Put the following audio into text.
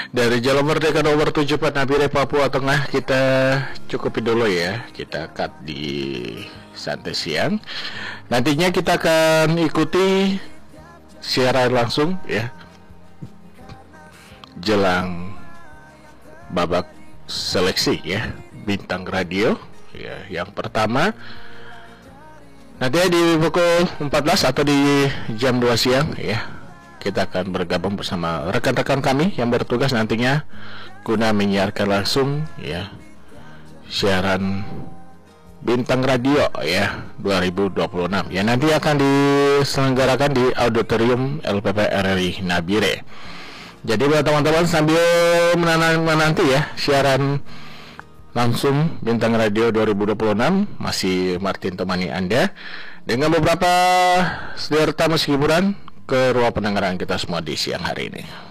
Dari Jalan Merdeka nomor 7 Nabire, Papua Tengah, kita cukupi dulu ya. Kita cut di santai siang. Nantinya kita akan ikuti siaran langsung ya, jelang babak seleksi ya, bintang radio ya. Yang pertama nanti di pukul 14 atau di jam 2 siang ya. Kita akan bergabung bersama rekan-rekan kami yang bertugas nantinya guna menyiarkan langsung ya siaran bintang radio ya 2026 ya, nanti akan diselenggarakan di auditorium LPP RRI Nabire. Jadi buat teman-teman sambil menanti ya siaran langsung bintang radio 2026, masih Martin temani Anda dengan beberapa serta musik hiburan ke ruang pendengaran kita semua di siang hari ini.